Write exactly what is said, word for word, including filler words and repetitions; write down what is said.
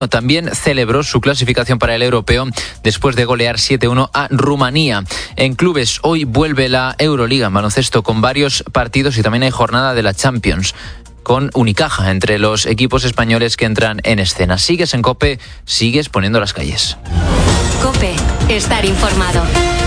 También celebró su clasificación para el europeo después de golear siete uno a Rumanía. En clubes, hoy vuelve la Euroliga en baloncesto con varios partidos y también hay jornada de la Champions, con Unicaja entre los equipos españoles que entran en escena. Sigues en COPE, sigues poniendo las calles. COPE, estar informado.